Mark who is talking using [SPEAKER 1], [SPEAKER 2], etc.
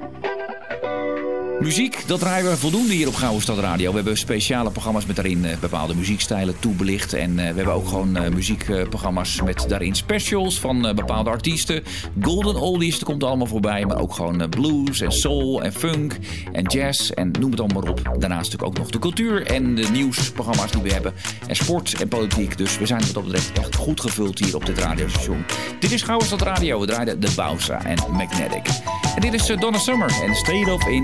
[SPEAKER 1] Muziek, dat draaien we voldoende hier op Gouden Stad Radio. We hebben speciale programma's met daarin bepaalde muziekstijlen toebelicht. En we hebben ook gewoon muziekprogramma's met daarin specials van bepaalde artiesten. Golden Oldies, dat komt allemaal voorbij. Maar ook gewoon blues en soul en funk en jazz en noem het allemaal maar op. Daarnaast natuurlijk ook nog de cultuur en de nieuwsprogramma's die we hebben. En sport en politiek. Dus we zijn wat dat betreft echt goed gevuld hier op dit radiostation. Dit is Gouden Stad Radio. We draaiden de Bausa en Magnetic. En dit is Donna Summer en State of In.